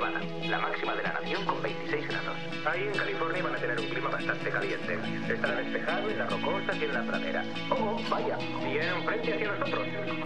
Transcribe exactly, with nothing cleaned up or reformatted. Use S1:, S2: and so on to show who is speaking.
S1: Nevada, la máxima de la nación con veintiséis grados. Ahí en California van a tener un clima bastante caliente. Estará despejado en la rocosa y en la pradera. Oh, vaya, viene un frente hacia nosotros.